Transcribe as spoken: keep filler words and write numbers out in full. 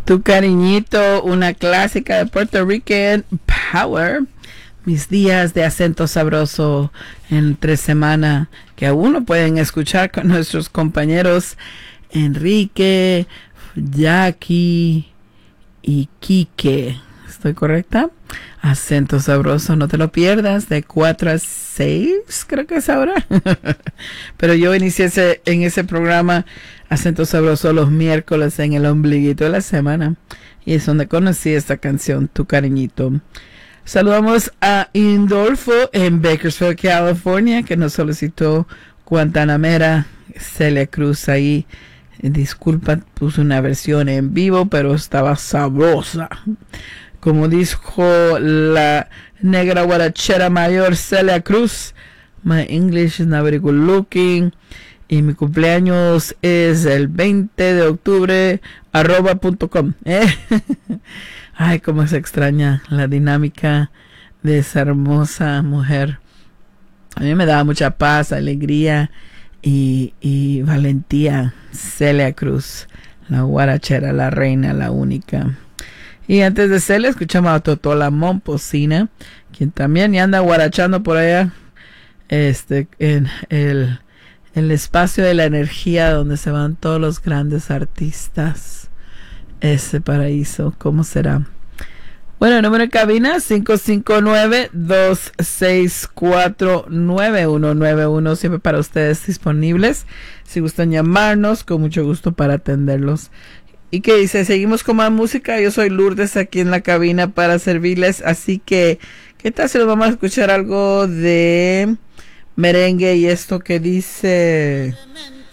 Tu cariñito, una clásica de Puerto Rican Power. Mis días de acento sabroso entre semana, que aún lo pueden escuchar con nuestros compañeros Enrique, Jackie y Quique. ¿Estoy correcta? Acento sabroso, no te lo pierdas, de cuatro a seis, creo que es ahora. Pero yo inicié ese, en ese programa Acento Sabroso los miércoles en el ombliguito de la semana. Y es donde conocí esta canción, Tu Cariñito. Saludamos a Indolfo en Bakersfield, California, que nos solicitó Guantanamera. Celia Cruz ahí. Disculpa, puse una versión en vivo, pero estaba sabrosa. Como dijo la negra guarachera mayor Celia Cruz, my English is not very good looking. Y mi cumpleaños es el veinte de octubre, arroba punto com. ¿Eh? Ay, cómo se extraña la dinámica de esa hermosa mujer. A mí me daba mucha paz, alegría y, y valentía. Celia Cruz, la guarachera, la reina, la única. Y antes de Celia escuchamos a Totola Momposina, quien también ya anda guarachando por allá, este, en el, el espacio de la energía donde se van todos los grandes artistas. Ese paraíso, ¿cómo será? Bueno, el número de cabina cinco cinco nueve, dos seis cuatro, nueve uno nueve uno, siempre para ustedes disponibles. Si gustan llamarnos, con mucho gusto para atenderlos. ¿Y qué dice? Seguimos con más música. Yo soy Lourdes aquí en la cabina para servirles. Así que, ¿qué tal si nos vamos a escuchar algo de merengue y esto que dice?